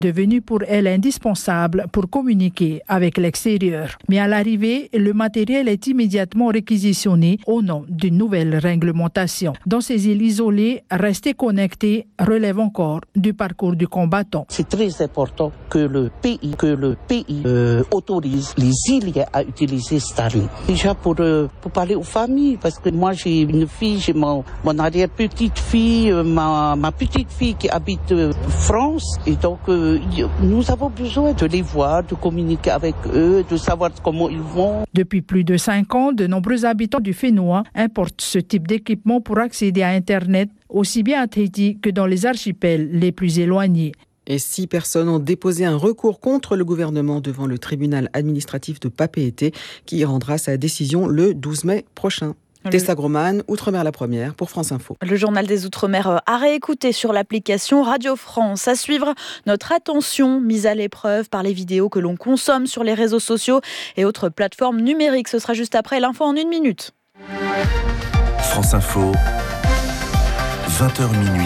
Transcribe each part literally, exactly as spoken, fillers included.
devenu pour elle indispensable pour communiquer avec l'extérieur. Mais à l'arrivée, le matériel est immédiatement réquisitionné au nom d'une nouvelle réglementation. Dans ces îles isolées, rester connecté relève encore du parcours du combattant. C'est très important que le pays, que le pays euh, autorise les îles à utiliser Starlink. Déjà pour, euh, pour parler aux familles, parce que moi j'ai une fille, j'ai mon, mon arrière-petite-fille, euh, ma, ma petite-fille qui habite euh, France, et donc euh, nous avons besoin de les voir, de communiquer avec eux, de savoir comment ils vont. Depuis plus de cinq ans, de nombreux habitants du Fénois importent ce type d'équipement pour accéder à Internet, aussi bien à Tahiti que dans les archipels les plus éloignés. Et six personnes ont déposé un recours contre le gouvernement devant le tribunal administratif de Papeete qui rendra sa décision le douze mai prochain. Tessa Groman, Outre-mer la première pour France Info. Le journal des Outre-mer à réécouter sur l'application Radio France. À suivre, notre attention mise à l'épreuve par les vidéos que l'on consomme sur les réseaux sociaux et autres plateformes numériques. Ce sera juste après l'info en une minute. France Info, vingt heures minuit.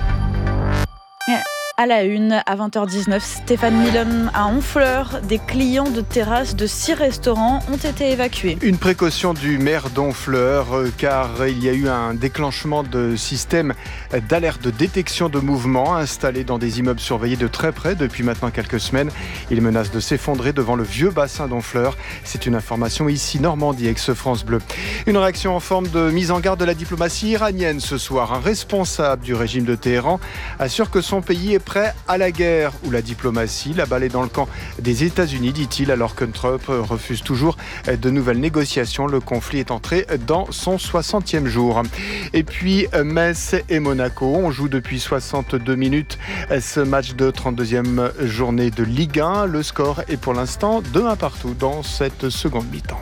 À la une, à vingt heures dix-neuf, Stéphane Milon à Honfleur. Des clients de terrasse de six restaurants ont été évacués. Une précaution du maire d'Honfleur, car il y a eu un déclenchement de système d'alerte de détection de mouvement installé dans des immeubles surveillés de très près depuis maintenant quelques semaines. Il menace de s'effondrer devant le vieux bassin d'Honfleur. C'est une information ici Normandie, ex-France Bleu. Une réaction en forme de mise en garde de la diplomatie iranienne ce soir. Un responsable du régime de Téhéran assure que son pays est prêt à la guerre ou la diplomatie. La balle est dans le camp des États-Unis, dit-il, alors que Trump refuse toujours de nouvelles négociations. Le conflit est entré dans son soixantième jour. Et puis Metz et Monaco, on joue depuis soixante-deux minutes ce match de trente-deuxième journée de Ligue un. Le score est pour l'instant deux un partout dans cette seconde mi-temps.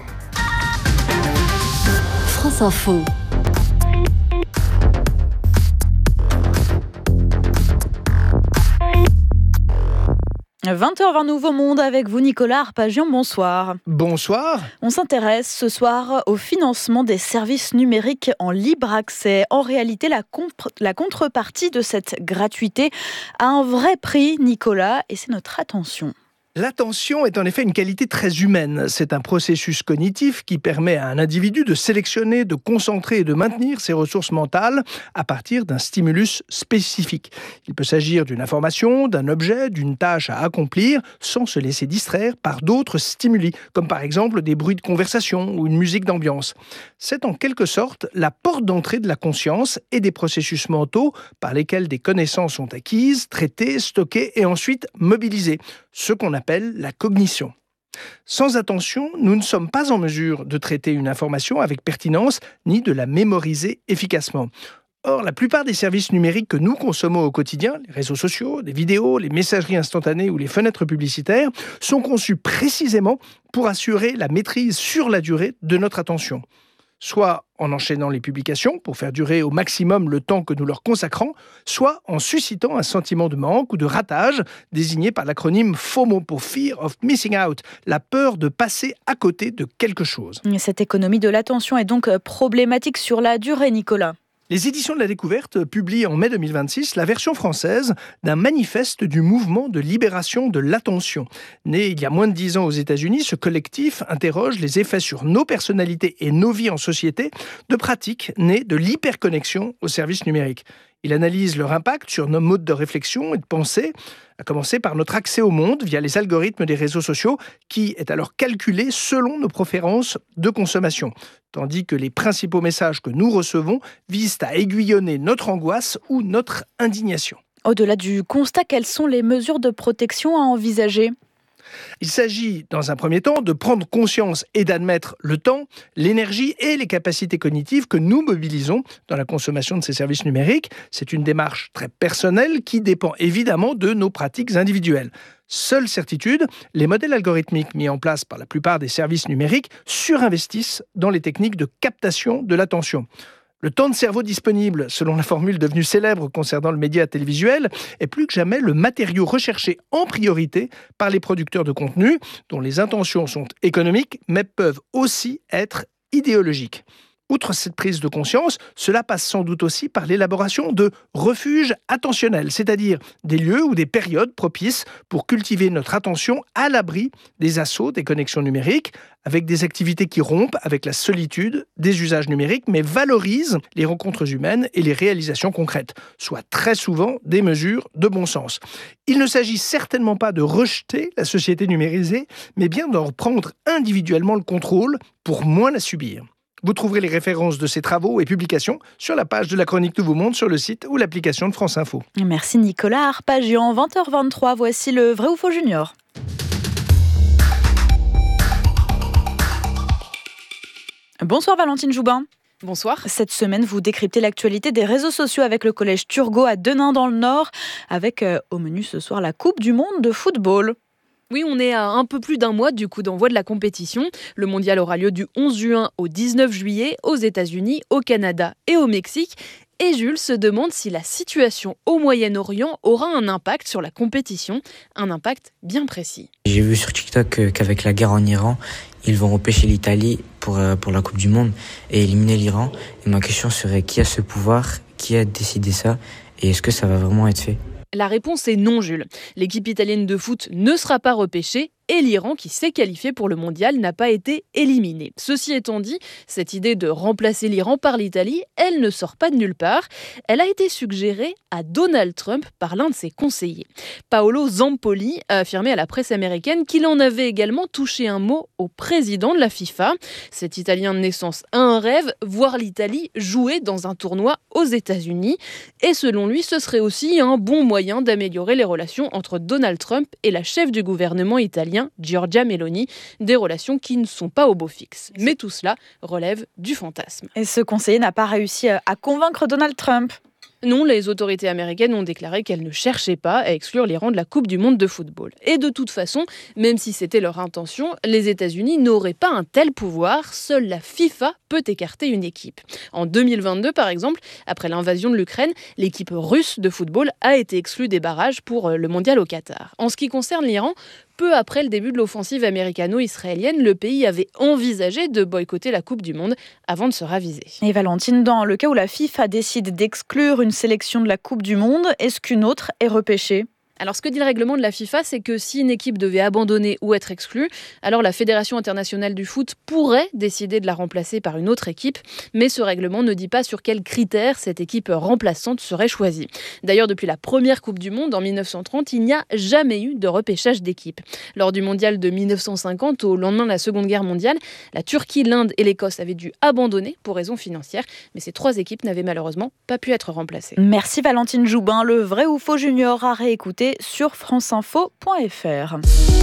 France Info. vingt heures vingt, Nouveau Monde avec vous, Nicolas Arpagian. Bonsoir. Bonsoir. On s'intéresse ce soir au financement des services numériques en libre accès. En réalité, la, comp- la contrepartie de cette gratuité a un vrai prix, Nicolas, et c'est notre attention. L'attention est en effet une qualité très humaine. C'est un processus cognitif qui permet à un individu de sélectionner, de concentrer et de maintenir ses ressources mentales à partir d'un stimulus spécifique. Il peut s'agir d'une information, d'un objet, d'une tâche à accomplir sans se laisser distraire par d'autres stimuli, comme par exemple des bruits de conversation ou une musique d'ambiance. C'est en quelque sorte la porte d'entrée de la conscience et des processus mentaux par lesquels des connaissances sont acquises, traitées, stockées et ensuite mobilisées. Ce qu'on appelle la cognition. Sans attention, nous ne sommes pas en mesure de traiter une information avec pertinence ni de la mémoriser efficacement. Or, la plupart des services numériques que nous consommons au quotidien, les réseaux sociaux, les vidéos, les messageries instantanées ou les fenêtres publicitaires, sont conçus précisément pour assurer la maîtrise sur la durée de notre attention. Soit en enchaînant les publications pour faire durer au maximum le temps que nous leur consacrons, soit en suscitant un sentiment de manque ou de ratage, désigné par l'acronyme FOMO pour Fear of Missing Out, la peur de passer à côté de quelque chose. Cette économie de l'attention est donc problématique sur la durée, Nicolas. Les éditions de la Découverte publient en mai deux mille vingt-six la version française d'un manifeste du mouvement de libération de l'attention. Né il y a moins de dix ans aux États-Unis, ce collectif interroge les effets sur nos personnalités et nos vies en société de pratiques nées de l'hyperconnexion aux services numériques. Il analyse leur impact sur nos modes de réflexion et de pensée, à commencer par notre accès au monde via les algorithmes des réseaux sociaux qui est alors calculé selon nos préférences de consommation, tandis que les principaux messages que nous recevons visent à aiguillonner notre angoisse ou notre indignation. Au-delà du constat, quelles sont les mesures de protection à envisager ? Il s'agit, dans un premier temps, de prendre conscience et d'admettre le temps, l'énergie et les capacités cognitives que nous mobilisons dans la consommation de ces services numériques. C'est une démarche très personnelle qui dépend évidemment de nos pratiques individuelles. Seule certitude, les modèles algorithmiques mis en place par la plupart des services numériques surinvestissent dans les techniques de captation de l'attention. Le temps de cerveau disponible, selon la formule devenue célèbre concernant le média télévisuel, est plus que jamais le matériau recherché en priorité par les producteurs de contenu, dont les intentions sont économiques, mais peuvent aussi être idéologiques. Outre cette prise de conscience, cela passe sans doute aussi par l'élaboration de refuges attentionnels, c'est-à-dire des lieux ou des périodes propices pour cultiver notre attention à l'abri des assauts des connexions numériques, avec des activités qui rompent avec la solitude des usages numériques, mais valorisent les rencontres humaines et les réalisations concrètes, soit très souvent des mesures de bon sens. Il ne s'agit certainement pas de rejeter la société numérisée, mais bien d'en reprendre individuellement le contrôle pour moins la subir. Vous trouverez les références de ces travaux et publications sur la page de la Chronique Nouveau Monde sur le site ou l'application de France Info. Merci Nicolas Arpagian. vingt heures vingt-trois, voici le Vrai ou Faux Junior. Bonsoir Valentine Joubin. Bonsoir. Cette semaine, vous décryptez l'actualité des réseaux sociaux avec le collège Turgot à Denain dans le Nord, avec euh, au menu ce soir la Coupe du Monde de football. Oui, on est à un peu plus d'un mois du coup d'envoi de la compétition. Le mondial aura lieu du onze juin au dix-neuf juillet aux États-Unis, au Canada et au Mexique. Et Jules se demande si la situation au Moyen-Orient aura un impact sur la compétition, un impact bien précis. J'ai vu sur TikTok qu'avec la guerre en Iran, ils vont repêcher l'Italie pour, pour la Coupe du Monde et éliminer l'Iran. Et ma question serait, qui a ce pouvoir ? Qui a décidé ça ? Et est-ce que ça va vraiment être fait ? La réponse est non, Jules. L'équipe italienne de foot ne sera pas repêchée et l'Iran, qui s'est qualifié pour le mondial, n'a pas été éliminé. Ceci étant dit, cette idée de remplacer l'Iran par l'Italie, elle ne sort pas de nulle part. Elle a été suggérée à Donald Trump par l'un de ses conseillers. Paolo Zampoli a affirmé à la presse américaine qu'il en avait également touché un mot au président de la FIFA. Cet Italien de naissance a un rêve, voir l'Italie jouer dans un tournoi aux États-Unis. Et selon lui, ce serait aussi un bon moyen d'améliorer les relations entre Donald Trump et la chef du gouvernement italien, Giorgia Meloni, des relations qui ne sont pas au beau fixe. Mais tout cela relève du fantasme. Et ce conseiller n'a pas réussi à convaincre Donald Trump. Non, les autorités américaines ont déclaré qu'elles ne cherchaient pas à exclure l'Iran de la Coupe du Monde de football. Et de toute façon, même si c'était leur intention, les États-Unis n'auraient pas un tel pouvoir. Seule la FIFA peut écarter une équipe. En deux mille vingt-deux, par exemple, après l'invasion de l'Ukraine, l'équipe russe de football a été exclue des barrages pour le mondial au Qatar. En ce qui concerne l'Iran, peu après le début de l'offensive américano-israélienne, le pays avait envisagé de boycotter la Coupe du Monde avant de se raviser. Et Valentine, dans le cas où la FIFA décide d'exclure une sélection de la Coupe du Monde, est-ce qu'une autre est repêchée ? Alors, ce que dit le règlement de la FIFA, c'est que si une équipe devait abandonner ou être exclue, alors la Fédération internationale du foot pourrait décider de la remplacer par une autre équipe, mais ce règlement ne dit pas sur quels critères cette équipe remplaçante serait choisie. D'ailleurs, depuis la première Coupe du Monde en mille neuf cent trente, il n'y a jamais eu de repêchage d'équipe. Lors du mondial de mille neuf cent cinquante, au lendemain de la Seconde Guerre mondiale, la Turquie, l'Inde et l'Écosse avaient dû abandonner pour raisons financières, mais ces trois équipes n'avaient malheureusement pas pu être remplacées. Merci Valentine Joubin, le Vrai ou Faux Junior à réécouter sur franceinfo point f r.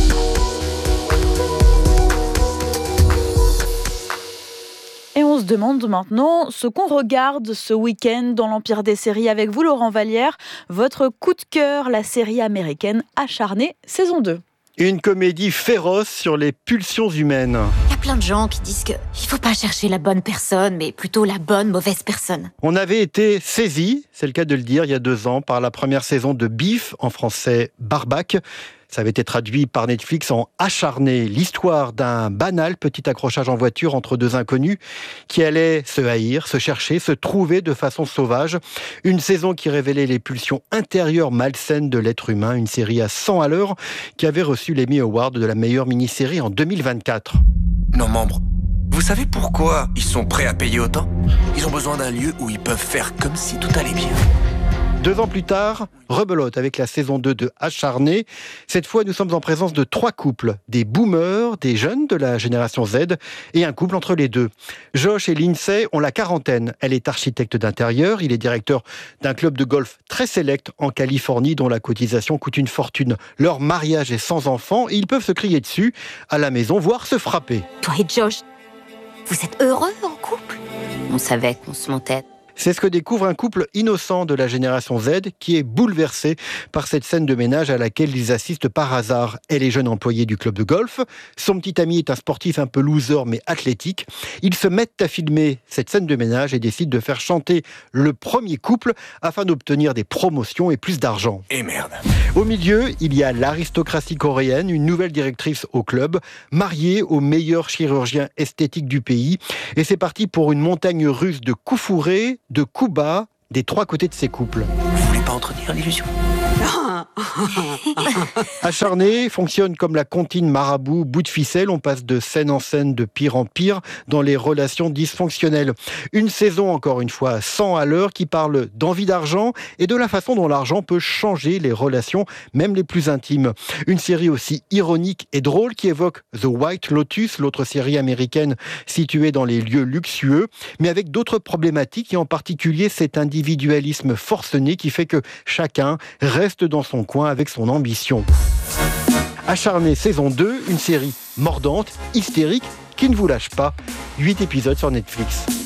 Et on se demande maintenant ce qu'on regarde ce week-end dans l'Empire des séries avec vous, Laurent Vallière. Votre coup de cœur, la série américaine Acharnée, saison deux. Une comédie féroce sur les pulsions humaines. Il y a plein de gens qui disent qu'il ne faut pas chercher la bonne personne, mais plutôt la bonne mauvaise personne. On avait été saisis, c'est le cas de le dire, il y a deux ans, par la première saison de Beef, en français Barbac. Ça avait été traduit par Netflix en Acharné, l'histoire d'un banal petit accrochage en voiture entre deux inconnus qui allaient se haïr, se chercher, se trouver de façon sauvage. Une saison qui révélait les pulsions intérieures malsaines de l'être humain, une série à cent à l'heure qui avait reçu l'Emmy Award de la meilleure mini-série en deux mille vingt-quatre. Nos membres, vous savez pourquoi ils sont prêts à payer autant ? Ils ont besoin d'un lieu où ils peuvent faire comme si tout allait bien. Deux ans plus tard, rebelote avec la saison deux de Acharné. Cette fois, nous sommes en présence de trois couples. Des boomers, des jeunes de la génération Z et un couple entre les deux. Josh et Lindsay ont la quarantaine. Elle est architecte d'intérieur. Il est directeur d'un club de golf très sélect en Californie dont la cotisation coûte une fortune. Leur mariage est sans enfants et ils peuvent se crier dessus à la maison, voire se frapper. Toi et Josh, vous êtes heureux en couple ? On savait qu'on se mentait. C'est ce que découvre un couple innocent de la génération Z qui est bouleversé par cette scène de ménage à laquelle ils assistent par hasard. Elle est jeune employée du club de golf. Son petit ami est un sportif un peu loser mais athlétique. Ils se mettent à filmer cette scène de ménage et décident de faire chanter le premier couple afin d'obtenir des promotions et plus d'argent. Et merde. Au milieu, il y a l'aristocratie coréenne, une nouvelle directrice au club, mariée au meilleur chirurgien esthétique du pays. Et c'est parti pour une montagne russe de coups fourrés, de coups bas, des trois côtés de ces couples. Vous voulez pas entretenir l'illusion ? Acharné fonctionne comme la comptine marabout, bout de ficelle. On passe de scène en scène, de pire en pire, dans les relations dysfonctionnelles. Une saison, encore une fois, cent à l'heure, qui parle d'envie d'argent et de la façon dont l'argent peut changer les relations, même les plus intimes. Une série aussi ironique et drôle qui évoque The White Lotus, l'autre série américaine située dans les lieux luxueux, mais avec d'autres problématiques et en particulier cet individualisme forcené qui fait que chacun reste dans son coin avec son ambition. Acharné saison deux, une série mordante, hystérique, qui ne vous lâche pas. huit épisodes sur Netflix.